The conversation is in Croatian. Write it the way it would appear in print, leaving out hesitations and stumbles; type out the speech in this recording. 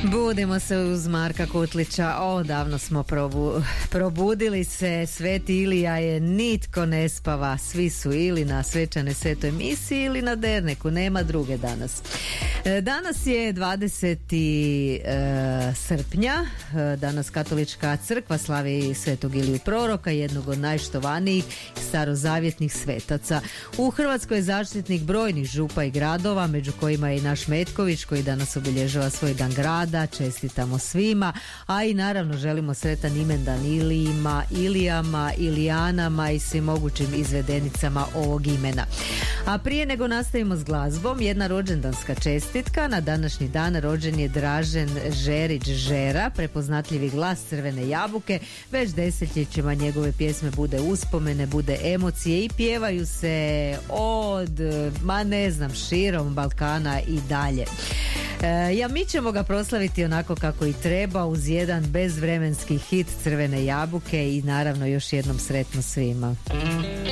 Budimo se uz Marka Kutlića. Davno smo probudili se. Sveti Ilija je nitko ne spava. Svi su ili na svečane svetoj misiji ili na derneku. Nema druge danas. Danas je 20. srpnja. Danas Katolička crkva slavi Svetog Iliju Proroka, jednog od najštovanijih starozavjetnih svetaca. U Hrvatskoj je zaštitnik brojnih župa i gradova, među kojima je i naš Metković koji danas obilježava svoj dan grada. Čestitamo svima, a i naravno želimo sretan imendan Ilijima, Ilijama, Ilijanama i svim mogućim izvedenicama ovog imena. A prije nego nastavimo s glazbom, jedna rođendanska čestitka. Na današnji dan rođen je Dražen Žerić Žera, prepoznatljivi glas Crvene jabuke. Već desetljećima njegove pjesme bude uspomene, bude emocije i pjevaju se od, širom Balkana i dalje. Mi ćemo ga proslaviti onako kako i treba, uz jedan bezvremenski hit Crvene jabuke i naravno još jednom sretno svima.